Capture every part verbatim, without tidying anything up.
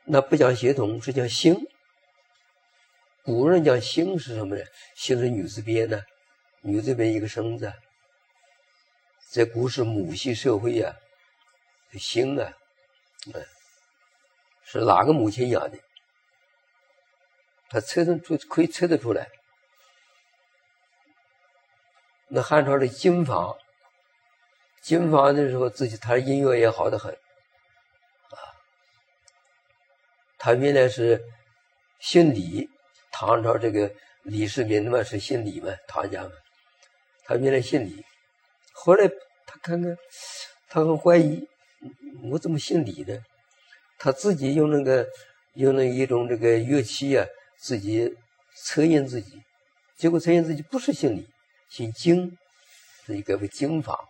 那不讲血统，是讲星。古人讲星是什么呢？星是女字边呢，女字边一个生字。在古时母系社会啊，星啊，嗯，是哪个母亲养的？他测得出，可以测得出来。那汉朝的经房，经房的时候，自己他的音乐也好得很，啊，他原来是姓李，唐朝这个李世民嘛是姓李嘛，唐家嘛，他原来姓李，后来他看看，他很怀疑，我怎么姓李呢？他自己用那个用那一种这个乐器啊，自己测验自己，结果测验自己不是姓李，姓经，是一个经法。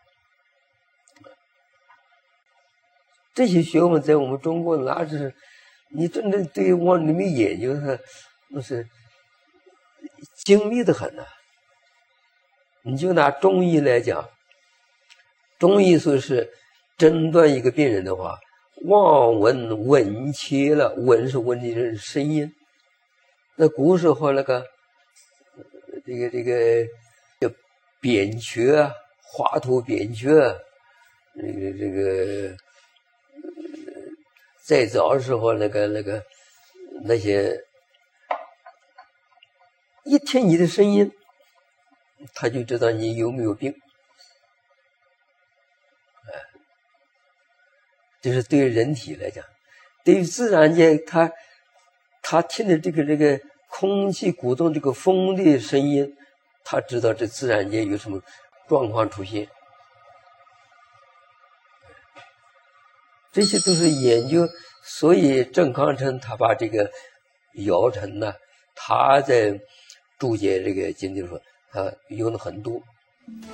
这些学问在我们中国哪是你真正对往里面研究它，那是精密的很呐、啊。你就拿中医来讲，中医说是诊断一个病人的话，望闻问切了，闻是闻的是声音。那古时候那个这个这个叫扁鹊啊，华佗扁鹊啊，这个这个。再早的时候，那个那个那些，一听你的声音，他就知道你有没有病。哎，这是对于人体来讲，对于自然界，他他听的这个这个空气鼓动这个风的声音，他知道这自然界有什么状况出现。这些都是研究，所以郑康成他把这个姚晨呢，他在注解这个经的时候，他用的很多。